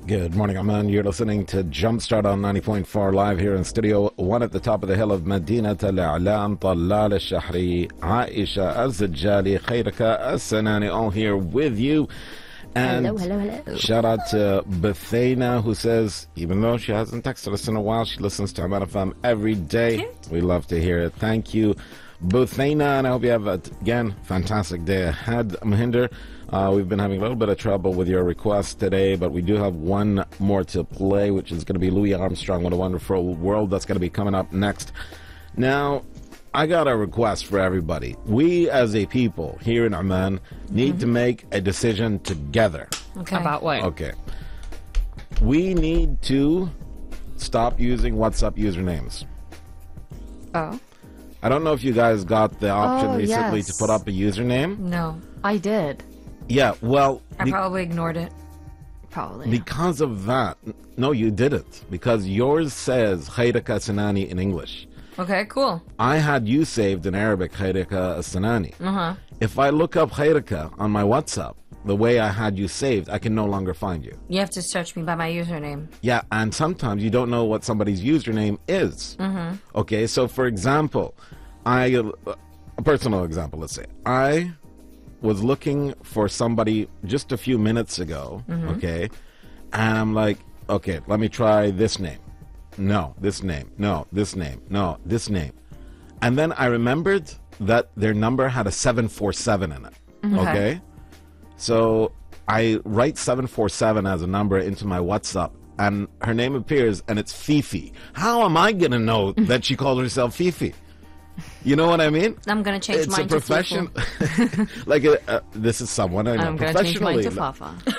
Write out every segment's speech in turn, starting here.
Good morning, Amman. You're listening to Jumpstart on 90.4 live here in Studio 1 at the top of the hill of Medina Al-I'lam, Talal Al-Shahri, Aisha Al-Zajjali, Khairaka Al-Sanani, all here with you. And hello. Shout out to Bethana, who says, even though she hasn't texted us in a while, she listens to Amman FM every day. Cute. We love to hear it. Thank you, Bethana, and I hope you have, again, fantastic day ahead. Mahinder, we've been having a little bit of trouble with your request today, but we do have one more to play, which is going to be Louis Armstrong, What a Wonderful World. That's going to be coming up next. Now, I got a request for everybody. We, as a people here in Amman, need to make a decision together. Okay. About what? Okay. We need to stop using WhatsApp usernames. Oh. I don't know if you guys got the option Oh, recently yes. to put up a username. No, I did. Yeah, well, I probably ignored it. Probably. because of that, no, you didn't. Because yours says Khairaka Sanani in English. Okay, cool. I had you saved in Arabic, Khairaka Sanani. Uh-huh. If I look up Khairaka on my WhatsApp, the way I had you saved, I can no longer find you. You have to search me by my username. Yeah, and sometimes you don't know what somebody's username is. Mm-hmm. Okay, so for example, a personal example, let's say. I was looking for somebody just a few minutes ago, okay, and I'm like, okay, let me try this name. No, this name. No, this name. No, this name. And then I remembered that their number had a 747 in it, okay? So I write 747 as a number into my WhatsApp, and her name appears, and it's Fifi. How am I going to know that she called herself Fifi? You know what I mean? I'm going to change It's mine a to profession. Fufu. Like, this is someone I know I'm going to change mine professionally. to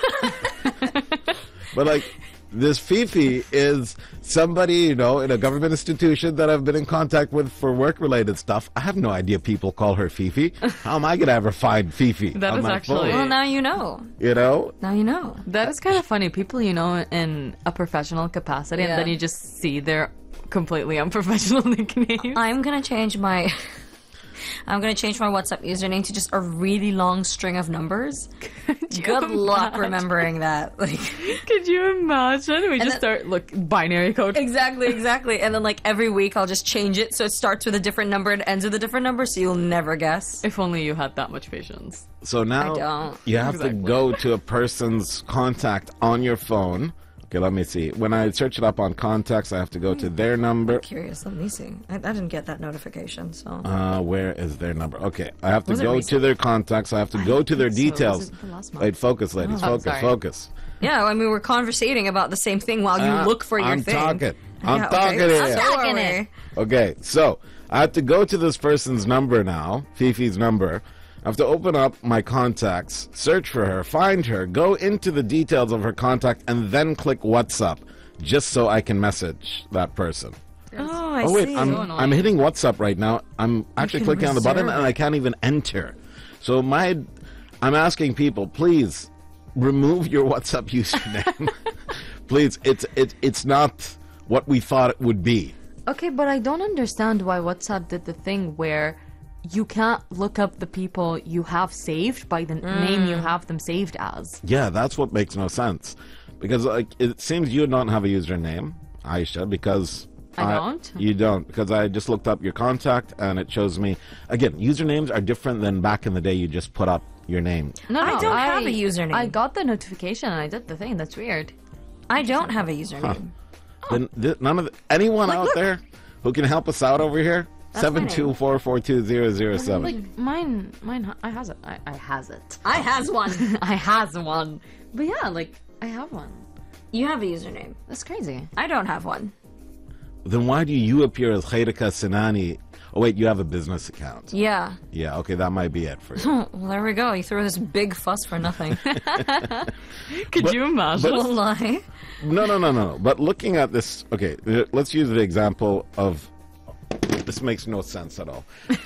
Fafa. But like, this Fifi is somebody, you know, in a government institution that I've been in contact with for work-related stuff. I have no idea people call her Fifi. How am I going to ever find Fifi That on is my actually- phone? Well, now you know. You know? Now you know. That is kind of funny. People you know in a professional capacity, Yeah. and then you just see their completely unprofessional nicknames. I'm going to change my... I'm going to change my WhatsApp username to just a really long string of numbers. Good luck remembering that. Like, Could you imagine? We just then- start, binary code. exactly. And then, like, every week I'll just change it so it starts with a different number and ends with a different number, so you'll never guess. If only you had that much patience. So now I don't. you have Exactly. to go to a person's contact on your phone. Okay, let me see. When I search it up on contacts, I have to go to their number. Curious, let me see. I didn't get that notification, so... Where is their number? Okay, I have to Was it go to recent? their contacts. I have to go to their think so. details. Was it the last month? Wait, focus, ladies. Oh, focus, sorry. focus. Yeah, I mean, we're conversating about the same thing while you look for your I'm thing. talking. I'm Yeah, talking okay. here. I'm talking it. Okay, so I have to go to this person's number now, Fifi's number. I have to open up my contacts, search for her, find her, go into the details of her contact, and then click WhatsApp, just so I can message that person. Oh, I Oh wait, see. So I'm annoying. hitting WhatsApp right now. I'm actually can clicking on the button reserve and it. I can't even enter. So I'm asking people, please remove your WhatsApp username. Please, it's not what we thought it would be. Okay, but I don't understand why WhatsApp did the thing where you can't look up the people you have saved by the name you have them saved as. Yeah, that's what makes no sense. Because like it seems you don't have a username, Aisha, because I don't? You don't, because I just looked up your contact and it shows me again, usernames are different than back in the day you just put up your name. No, I don't have a username. I got the notification and I did the thing. That's weird. I don't have a username. Then none of anyone Like, out look. there who can help us out over here? That's my name. 724420007. Like mine, I has it. I has it. I has one. I has one. But yeah, like I have one. You have a username. That's crazy. I don't have one. Then why do you appear as Khairaka Sinani? Oh wait, you have a business account. Yeah. Yeah, okay, that might be it for you. Well, there we go. You threw this big fuss for nothing. Could you imagine? Don't lie. No. But looking at this, okay, let's use the example of. This makes no sense at all.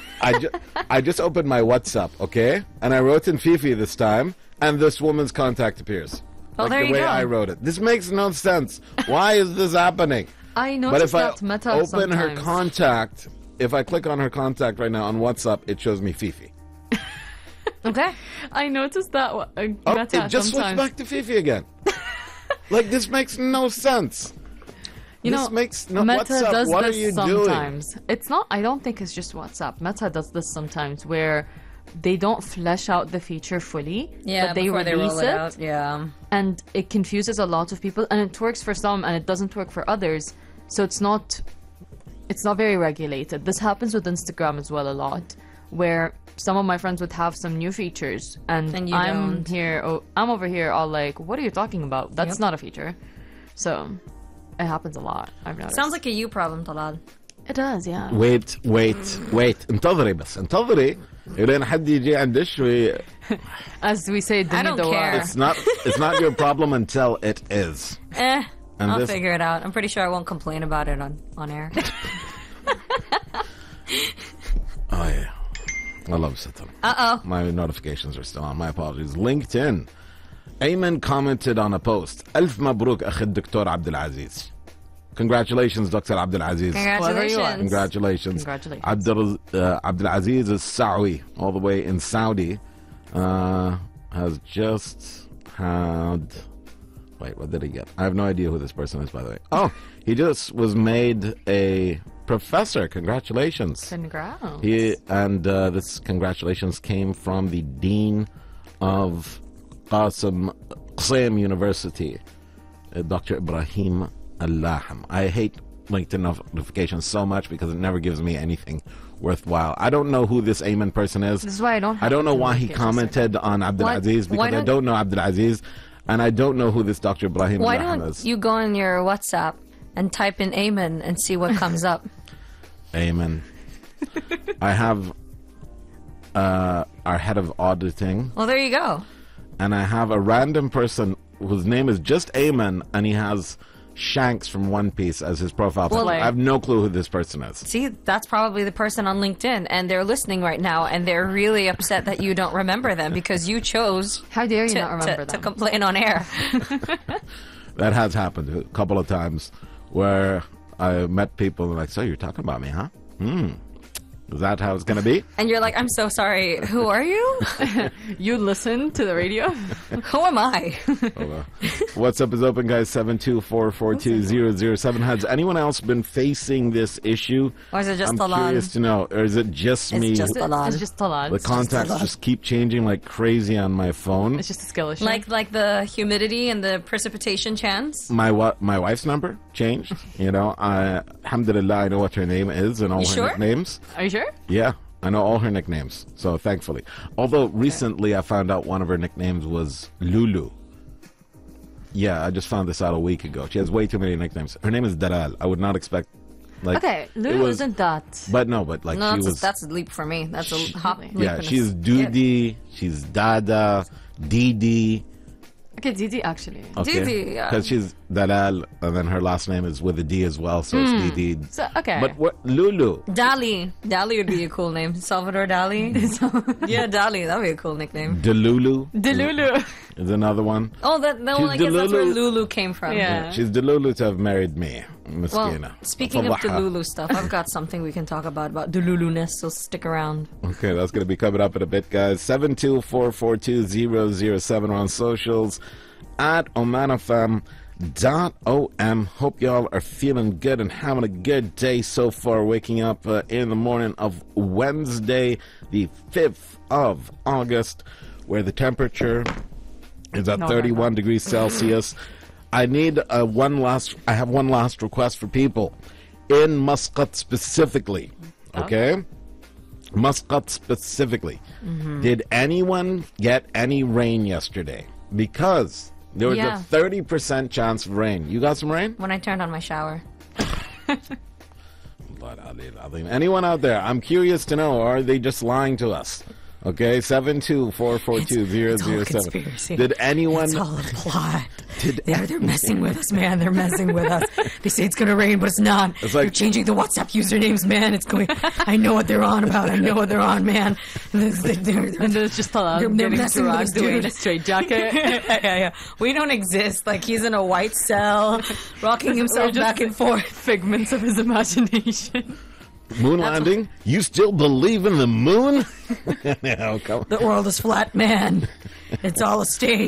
I just opened my WhatsApp, okay, and I wrote in Fifi this time, and this woman's contact appears. Oh, like there the you way go. I wrote it. This makes no sense. Why is this happening? I But noticed if I that Meta open her sometimes. contact, if I click on her contact right now on WhatsApp, it shows me Fifi. Okay. I noticed that Oh, Meta it just switched sometimes. back to Fifi again. Like, this makes no sense. You This know, makes no. Meta What's up? does What are this you doing? sometimes. It's not. I don't think it's just WhatsApp. Meta does this sometimes, where they don't flesh out the feature fully, Yeah, but they before they release roll it out. Yeah. and it confuses a lot of people. And it works for some, and it doesn't work for others. So it's not very regulated. This happens with Instagram as well a lot, where some of my friends would have some new features, and you I'm don't. I'm over here all like, what are you talking about? That's Yep. not a feature. So it happens a lot. I've noticed. Sounds like a you problem, Talal. It does, yeah. Wait. انتظري بس انتظري لين حد يجي عند شوي. As we say, I don't care. It's not your problem until it is. And I'll this- figure it out. I'm pretty sure I won't complain about it on air. Oh yeah, I love Sitam. Uh-oh. My notifications are still on. My apologies. LinkedIn. Ayman commented on a post. ألف مبروك أخي الدكتور عبد العزيز. Congratulations, Dr. Abdul Aziz. Congratulations. Congratulations. Congratulations. Abdul Aziz is Saudi, all the way in Saudi, has just had. Wait, what did he get? I have no idea who this person is, by the way. Oh, he just was made a professor. Congratulations. Congrats. This congratulations came from the dean of Qasem University, Dr. Ibrahim Al-Laham. I hate LinkedIn notifications so much because it never gives me anything worthwhile. I don't know who this Ayman person is. This is why I don't have I don't know LinkedIn why he notifications. commented on Abdul Why- Aziz why because I don't- don't know Abdul Aziz, and I don't know who this Dr. Ibrahim Why Al-Laham don't is. you go on your WhatsApp and type in Ayman and see what comes up? Ayman. I have our head of auditing, Well, there you go. and I have a random person whose name is just Ayman, and he has Shanks from One Piece as his profile picture. Well, I have no clue who this person is. See, that's probably the person on LinkedIn, and they're listening right now, and they're really upset that you don't remember them because you chose How dare you to, not remember to them? complain on air. That has happened a couple of times where I met people and like, so you're talking about me, huh? Is that how it's going to be? And you're like, I'm so sorry. Who are you? You listen to the radio? Who am I? Hold on. WhatsApp is open, guys. 724420007. Has anyone else been facing this issue? Or is it just I'm Talal? curious to know. Or is it just me? It's just Talal. It's just Talal. The contacts just keep changing like crazy on my phone. It's just a skill issue. Like the humidity and the precipitation chance? My wife's number changed. You know, alhamdulillah, I know what her name is and all her sure? nicknames. Are you sure? Yeah, I know all her nicknames, so thankfully. Although recently I found out one of her nicknames was Lulu. Yeah, I just found this out a week ago. She has way too many nicknames. Her name is Dalal. I would not expect. Like, Okay, it Lulu was- isn't that. But No, she that's, was. that's a leap for me. That's a hop. leap Yeah, and a she's skip. Dudi. She's Dada, Didi. Okay, Didi actually. Didi, yeah. Because she's Dalal, and then her last name is with a D as well, so it's Didi. So, okay. But what Lulu? Dali. Dali would be a cool name. Salvador Dali. Yeah, Dali. That would be a cool nickname. Delulu Delulu. is another one. Oh, I guess that's where Delulu. Lulu came from. Yeah. She's Delulu to have married me, Well, Miskina. speaking of Fawaha. Delulu stuff, I've got something we can talk about Delulu-ness, so stick around. Okay, that's going to be coming up in a bit, guys. 724420007 on socials at omanfm.om. Hope y'all are feeling good and having a good day so far. Waking up in the morning of Wednesday, the 5th of August, where the temperature is at 31 degrees Celsius. I need I have one last request for people in Muscat specifically. Okay? Muscat specifically. Did anyone get any rain yesterday? Because there was Yeah. a 30% chance of rain. You got some rain? When I turned on my shower. Anyone out there? I'm curious to know, are they just lying to us? Okay, 724420007. conspiracy. Did anyone It's all a plot. They're messing with us, man. They're messing with us. They say it's gonna rain, but it's not. It's like- They're changing the WhatsApp usernames, man. It's going. I know what they're on about. I know what they're on, man. And then it's just Talal They're getting messing with us, dragged away in dude. a straight jacket. yeah. We don't exist. Like he's in a white cell, rocking himself We're just back and forth. Figments of his imagination. moon landing? You still believe in the moon? No, come on. The world is flat, man. It's all a stage.